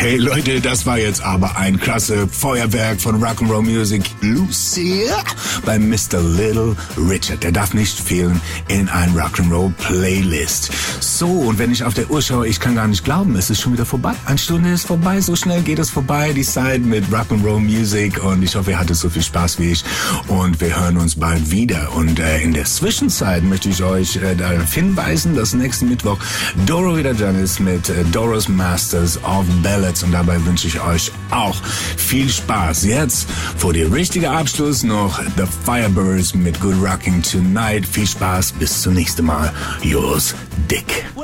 Hey Leute, das war jetzt aber ein klasse Feuerwerk von Rock'n'Roll Music. Lucia bei Mr. Little Richard. Der darf nicht fehlen in ein Rock'n'Roll Playlist. So, und wenn ich auf der Uhr schaue, ich kann gar nicht glauben, es ist schon wieder vorbei. Eine Stunde ist vorbei, so schnell geht es vorbei, die Zeit mit Rock'n'Roll Music. Und ich hoffe, ihr hattet so viel Spaß wie ich. Und wir hören uns bald wieder. Und in der Zwischenzeit möchte ich euch darauf hinweisen, dass nächsten Mittwoch Doro wieder dran ist mit Doros Masters of Ballads. Und dabei wünsche ich euch auch viel Spaß. Jetzt vor dem richtigen Abschluss noch The Firebirds mit Good Rocking Tonight. Viel Spaß, bis zum nächsten Mal. Yours, Dick.